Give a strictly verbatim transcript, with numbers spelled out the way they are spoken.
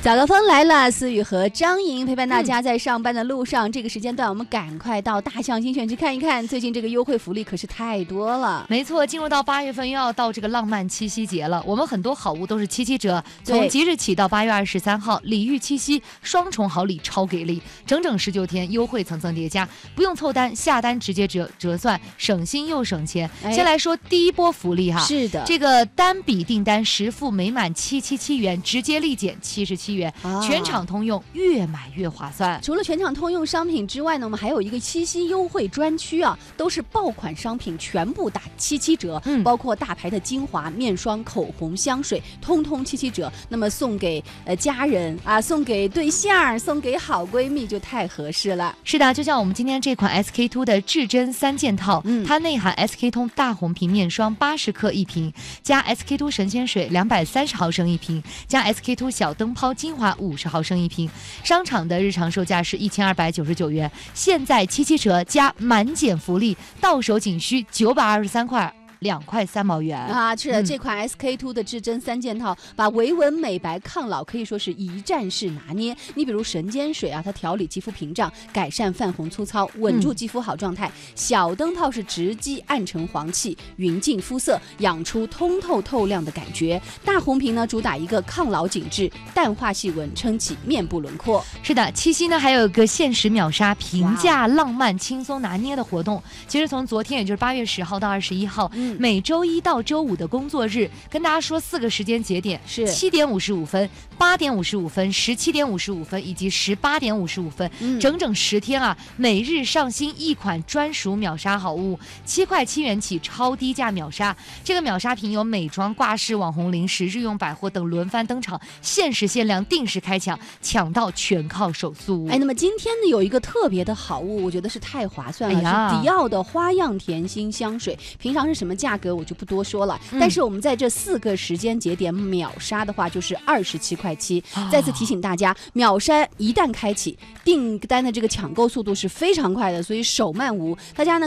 早高峰来了，思雨和张莹陪伴大家在上班的路上、嗯、这个时间段我们赶快到大象精选去看一看，最近这个优惠福利可是太多了。 没错，进入到八月份又要到这个浪漫七夕节了，我们很多好物都是七七折，从即日起到八月二十三号，礼遇七夕双重好礼超给力，整整十九天优惠层层叠加，不用凑单，下单直接折折算，省心又省钱。哎、先来说第一波福利哈， 是的， 这个单笔订单实付每满七七七元，直接立减七十七元。啊、全场通用，越买越划算。 除了全场通用商品之外呢，我们还有一个七夕优惠专区啊，都是爆款商品，全部打七七折，嗯、包括大牌的精华、面霜、口红、香水，通通七七折。那么送给呃家人啊，送给对象，送给好闺蜜就太合适了。 是的，就像我们今天这款 S K two 的至臻三件套，嗯、它内含 S K two 大红瓶面霜八十克一瓶，加 S K two 神仙水两百三十毫升一瓶，加 S K two 小灯泡精华五十毫升一瓶，商场的日常售价是一千二百九十九元，现在七七折加满减福利，到手仅需九百二十三块。两块三毛元啊！是的，嗯、这款 S K two 的至臻三件套，把维纹、美白、抗老可以说是一站式拿捏。你比如神间水啊，它调理肌肤屏障，改善泛红粗糙，稳住肌肤好状态；嗯、小灯泡是直击暗沉黄气，匀净肤色，养出通透透亮的感觉。大红瓶呢，主打一个抗老紧致，淡化细纹，撑起面部轮廓。 是的，七夕呢还有一个限时秒杀、平价、浪漫、轻松拿捏的活动。其实从昨天，也就是八月十号到二十一号。嗯每周一到周五的工作日，跟大家说四个时间节点是七点五十五分、八点五十五分、十七点五十五分以及十八点五十五分，嗯、整整十天啊！每日上新一款专属秒杀好物，七块七元起超低价秒杀。这个秒杀品有美妆、挂饰、网红零食、日用百货等轮番登场，限时限量，定时开抢，抢到全靠手速。 哎，那么今天呢有一个特别的好物，我觉得是太划算了，哎、是迪奥的花样甜心香水。平常是什么价格我就不多说了，嗯、但是我们在这四个时间节点秒杀的话，就是二十七块七。哦、再次提醒大家，秒杀一旦开启，订单的这个抢购速度是非常快的，所以手慢无。大家呢。